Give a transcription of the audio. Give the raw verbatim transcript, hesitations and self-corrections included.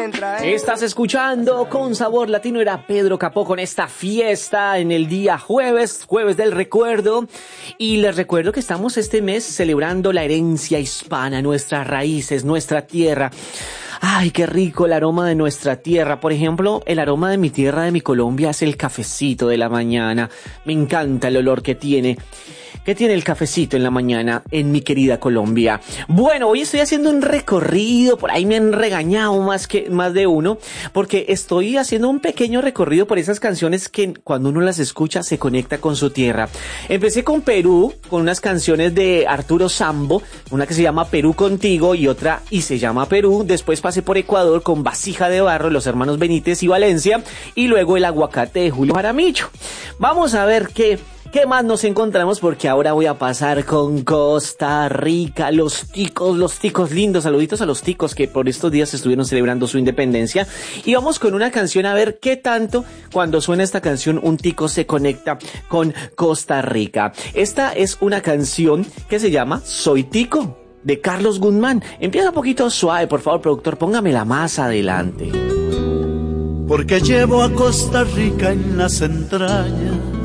Estás escuchando Con Sabor Latino, era Pedro Capó con esta fiesta en el día jueves, jueves del recuerdo. Y les recuerdo que estamos este mes celebrando la herencia hispana, nuestras raíces, nuestra tierra. Ay, qué rico el aroma de nuestra tierra. Por ejemplo, el aroma de mi tierra, de mi Colombia, es el cafecito de la mañana. Me encanta el olor que tiene. ¿Qué tiene el cafecito en la mañana en mi querida Colombia? Bueno, hoy estoy haciendo un recorrido, por ahí me han regañado más que más de uno, porque estoy haciendo un pequeño recorrido por esas canciones que cuando uno las escucha se conecta con su tierra. Empecé con Perú, con unas canciones de Arturo Sambo, una que se llama Perú Contigo y otra y se llama Perú. Después pasé por Ecuador con Vasija de Barro, los hermanos Benítez y Valencia, y luego El Aguacate de Julio Jaramillo. Vamos a ver qué ¿Qué más nos encontramos? Porque ahora voy a pasar con Costa Rica, los ticos, los ticos lindos, saluditos a los ticos que por estos días estuvieron celebrando su independencia. Y vamos con una canción a ver qué tanto cuando suena esta canción un tico se conecta con Costa Rica. Esta es una canción que se llama Soy Tico, de Carlos Guzmán. Empieza un poquito suave, por favor, productor, póngamela más adelante. Porque llevo a Costa Rica en las entrañas